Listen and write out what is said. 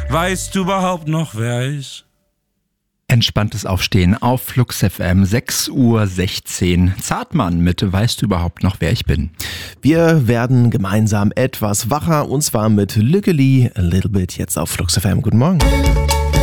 Weißt du überhaupt noch, wer ich? Entspanntes Aufstehen auf Flux FM, 6:16 Uhr. Zartmann mit Weißt du überhaupt noch, wer ich bin? Wir werden gemeinsam etwas wacher und zwar mit Lückeli, A Little Bit, jetzt auf Flux FM. Guten Morgen.